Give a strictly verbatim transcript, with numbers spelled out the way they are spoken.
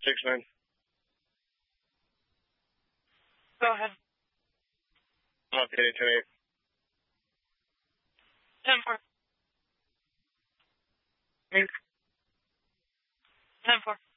six nine. Go ahead. Okay, ten eight. ten four. Eight. ten four.